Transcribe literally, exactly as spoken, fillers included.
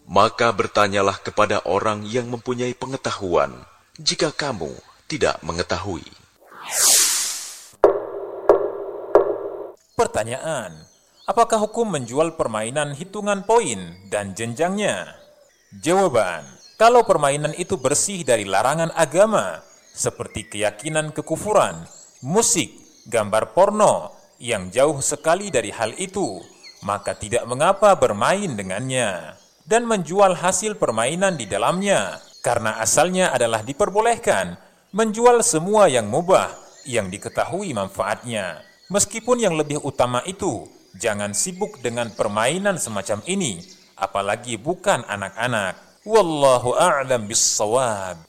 Maka bertanyalah kepada orang yang mempunyai pengetahuan, jika kamu tidak mengetahui. Pertanyaan: apakah hukum menjual permainan hitungan poin dan jenjangnya? Jawaban: kalau permainan itu bersih dari larangan agama, seperti keyakinan kekufuran, musik, gambar porno, yang jauh sekali dari hal itu, maka tidak mengapa bermain dengannya dan menjual hasil permainan di dalamnya, karena asalnya adalah diperbolehkan menjual semua yang mubah yang diketahui manfaatnya. Meskipun yang lebih utama itu, jangan sibuk dengan permainan semacam ini, apalagi bukan anak-anak. Wallahu a'lam bissawab.